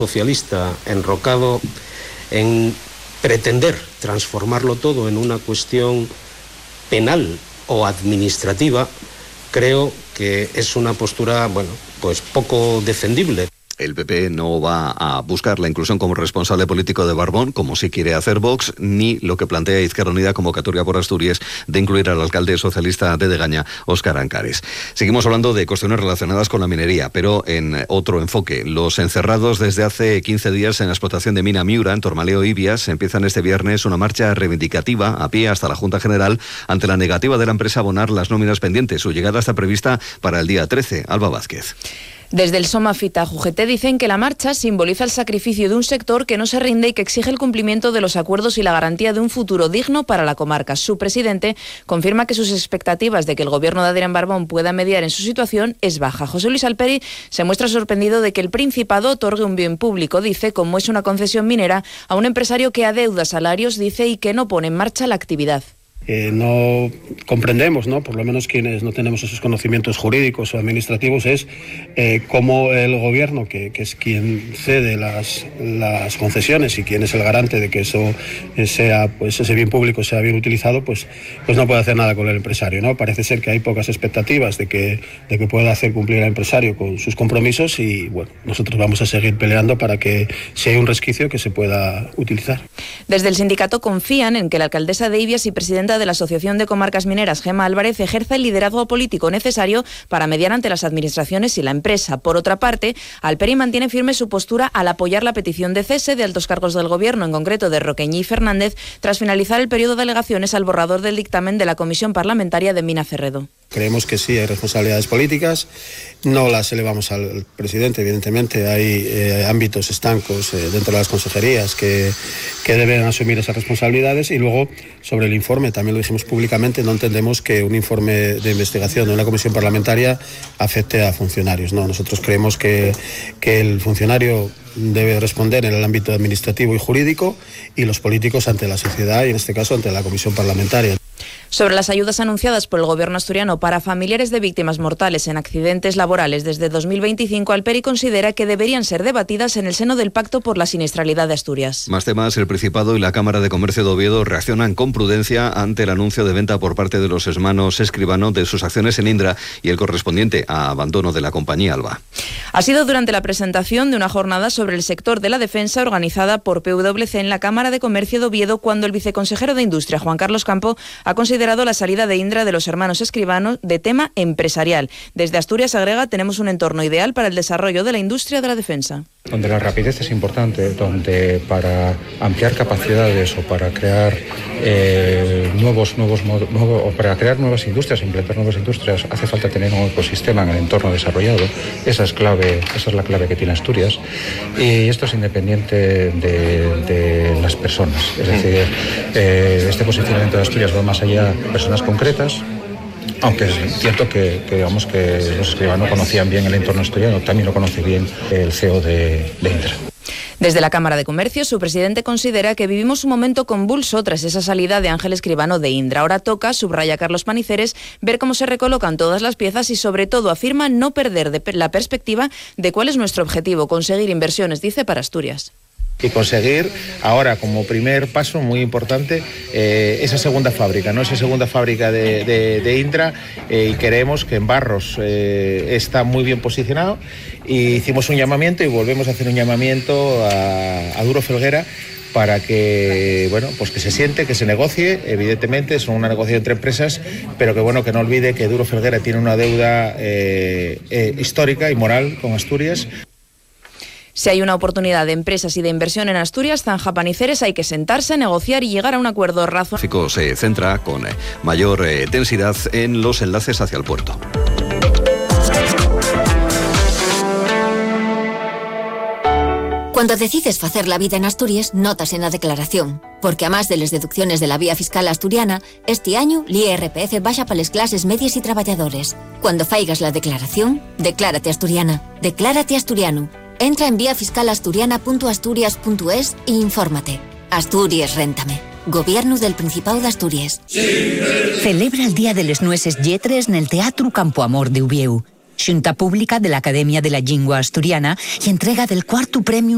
socialista enrocado en pretender transformarlo todo en una cuestión penal o administrativa, creo que es una postura, pues poco defendible. El PP no va a buscar la inclusión como responsable político de Barbón, como sí quiere hacer Vox, ni lo que plantea Izquierda Unida, convocatoria por Asturias, de incluir al alcalde socialista de Degaña, Óscar Ancares. Seguimos hablando de cuestiones relacionadas con la minería, pero en otro enfoque. Los encerrados desde hace 15 días en la explotación de Mina Miura, en Tormaleo Ibias, empiezan este viernes una marcha reivindicativa a pie hasta la Junta General ante la negativa de la empresa a abonar las nóminas pendientes. Su llegada está prevista para el día 13. Alba Vázquez. Desde el Somafita UGT dicen que la marcha simboliza el sacrificio de un sector que no se rinde y que exige el cumplimiento de los acuerdos y la garantía de un futuro digno para la comarca. Su presidente confirma que sus expectativas de que el gobierno de Adrián Barbón pueda mediar en su situación es baja. José Luis Alperi se muestra sorprendido de que el Principado otorgue un bien público, dice, como es una concesión minera, a un empresario que adeuda salarios, dice, y que no pone en marcha la actividad. No comprendemos, por lo menos quienes no tenemos esos conocimientos jurídicos o administrativos, es cómo el gobierno, que es quien cede las concesiones y quien es el garante de que eso sea, pues ese bien público sea bien utilizado, pues no puede hacer nada con el empresario, ¿no? Parece ser que hay pocas expectativas de que pueda hacer cumplir al empresario con sus compromisos y nosotros vamos a seguir peleando para que si hay un resquicio que se pueda utilizar. Desde el sindicato confían en que la alcaldesa de Ibias y presidenta de la Asociación de Comarcas Mineras, Gemma Álvarez, ejerza el liderazgo político necesario para mediar ante las administraciones y la empresa. Por otra parte, Alperi mantiene firme su postura al apoyar la petición de cese de altos cargos del Gobierno, en concreto de Roqueñi y Fernández, tras finalizar el periodo de alegaciones al borrador del dictamen de la Comisión Parlamentaria de Mina Cerredo. Creemos que sí hay responsabilidades políticas, no las elevamos al presidente, evidentemente hay ámbitos estancos dentro de las consejerías que deben asumir esas responsabilidades y luego sobre el informe, también lo dijimos públicamente, no entendemos que un informe de investigación de una comisión parlamentaria afecte a funcionarios, no, nosotros creemos que el funcionario debe responder en el ámbito administrativo y jurídico y los políticos ante la sociedad y en este caso ante la comisión parlamentaria. Sobre las ayudas anunciadas por el Gobierno asturiano para familiares de víctimas mortales en accidentes laborales desde 2025, Alperi considera que deberían ser debatidas en el seno del Pacto por la Siniestralidad de Asturias. Más temas, el Principado y la Cámara de Comercio de Oviedo reaccionan con prudencia ante el anuncio de venta por parte de los hermanos Escribano de sus acciones en Indra y el correspondiente a abandono de la compañía Alba. Ha sido durante la presentación de una jornada sobre el sector de la defensa organizada por PwC en la Cámara de Comercio de Oviedo cuando el viceconsejero de Industria, Juan Carlos Campo, ha considerado la salida de Indra de los hermanos Escribano de tema empresarial. Desde Asturias, agrega, tenemos un entorno ideal para el desarrollo de la industria de la defensa. Donde la rapidez es importante, donde para ampliar capacidades o para crear o para crear nuevas industrias, implantar nuevas industrias, hace falta tener un ecosistema en el entorno desarrollado. Esa es la clave que tiene Asturias. Y esto es independiente de las personas. Es decir, este posicionamiento de Asturias va más allá de personas concretas. Aunque es cierto que digamos que los Escribano conocían bien el entorno asturiano, también lo conoce bien el CEO de Indra. Desde la Cámara de Comercio, su presidente considera que vivimos un momento convulso tras esa salida de Ángel Escribano de Indra. Ahora toca, subraya Carlos Paniceres, ver cómo se recolocan todas las piezas y sobre todo afirma no perder la perspectiva de cuál es nuestro objetivo, conseguir inversiones, dice, para Asturias. Y conseguir ahora como primer paso muy importante esa segunda fábrica, ¿no? Esa segunda fábrica de Indra y creemos que en Barros está muy bien posicionado y hicimos un llamamiento y volvemos a hacer un llamamiento a Duro Felguera para que, que se siente, que se negocie, evidentemente es una negociación entre empresas, pero que no olvide que Duro Felguera tiene una deuda histórica y moral con Asturias. Si hay una oportunidad de empresas y de inversión en Asturias, zanja Paniceres, hay que sentarse, negociar y llegar a un acuerdo razonable. Se centra con mayor densidad en los enlaces hacia el puerto. Cuando decides facer la vida en Asturias, notas en la declaración. Porque a más de las deducciones de la vía fiscal asturiana, este año l'IRPF baja para las clases medias y trabajadores. Cuando faigas la declaración, declárate asturiana. Declárate asturiano. Entra en viafiscalasturiana.asturias.es e infórmate. Asturias Réntame. Gobierno del Principado de Asturias. Celebra el Día de les Nueces Lletres en el Teatro Campo Amor de Uvieu. Xunta Pública de la Academia de la Lingua Asturiana y entrega del cuarto premio